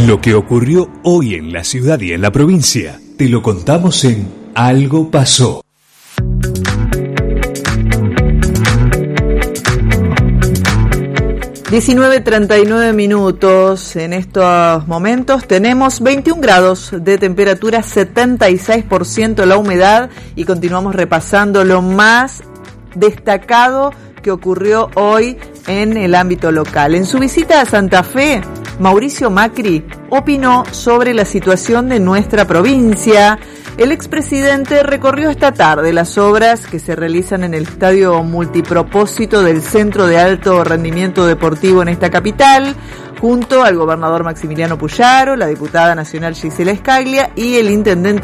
Lo que ocurrió hoy en la ciudad y en la provincia, te lo contamos en Algo Pasó. (19:39) en estos momentos tenemos 21 grados de temperatura, 76% la humedad, y continuamos repasando lo más destacado que ocurrió hoy en el ámbito local. En su visita a Santa Fe, Mauricio Macri opinó sobre la situación de nuestra provincia. El expresidente recorrió esta tarde las obras que se realizan en el estadio multipropósito del Centro de Alto Rendimiento Deportivo en esta capital, junto al gobernador Maximiliano Puyaro, la diputada nacional Gisela Scaglia y el intendente